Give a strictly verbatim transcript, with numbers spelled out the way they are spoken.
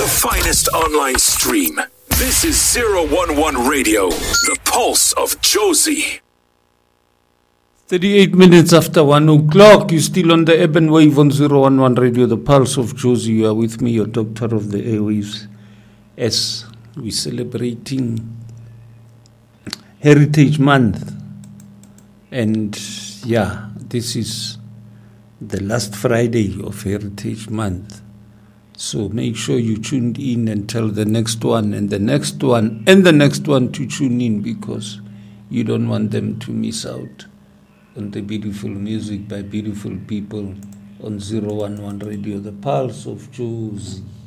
The finest online stream. This is zero one one Radio, the pulse of Jozi. thirty-eight minutes after one o'clock, you're still on the Eben Wave on zero one one Radio, the pulse of Jozi. You are with me, your doctor of the airwaves. As we're celebrating Heritage Month. And yeah, this is the last Friday of Heritage Month. So make sure you tuned in and tell the next one and the next one and the next one to tune in, because you don't want them to miss out on the beautiful music by beautiful people on zero one one Radio, the pulse of Jozi.